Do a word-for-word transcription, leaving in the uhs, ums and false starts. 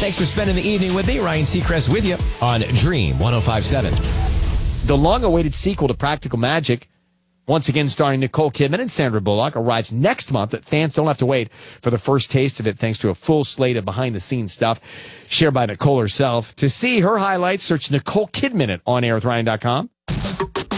Thanks for spending the evening with me. Ryan Seacrest with you on Dream one oh five point seven. The long-awaited sequel to Practical Magic, once again starring Nicole Kidman and Sandra Bullock, arrives next month. But fans don't have to wait for the first taste of it thanks to a full slate of behind-the-scenes stuff shared by Nicole herself. To see her highlights, search Nicole Kidman at on air with ryan dot com.